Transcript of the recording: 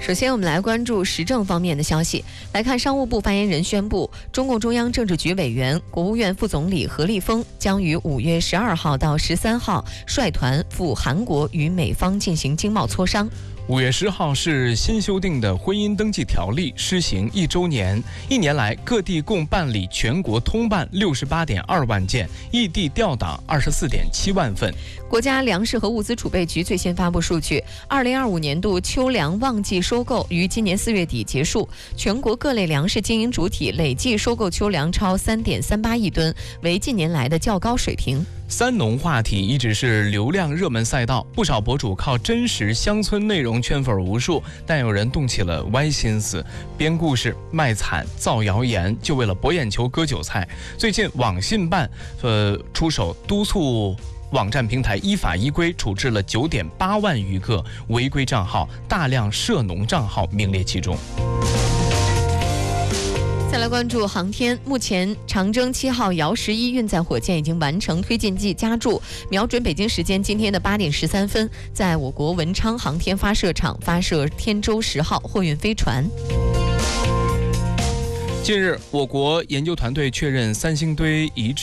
首先，我们来关注时政方面的消息。来看，商务部发言人宣布，中共中央政治局委员、国务院副总理何立峰将于5月12号到13号率团赴韩国与美方进行经贸磋商。 5月10号是新修订的婚姻登记条例施行1周年，一年来各地共办理全国通办68.2万件，异地调档24.7万份。 国家粮食和物资储备局最新发布数据，2025年度秋粮旺季收购于今年4月底结束，全国各类粮食经营主体累计收购秋粮超3.38亿吨，为近年来的较高水平。 三农话题一直是流量热门赛道，不少博主靠真实乡村内容圈粉无数，但有人动起了歪心思，编故事、卖惨、造谣言，就为了博眼球、割韭菜。最近网信办出手督促网站平台依法依规处置了9.8万余个违规账号，大量涉农账号名列其中。 再来关注航天，目前长征7号遥11运载火箭已经完成推进剂加注，瞄准北京时间今天的8点13分，在我国文昌航天发射场发射天舟10号货运飞船。 近日，我国研究团队确认三星堆遗址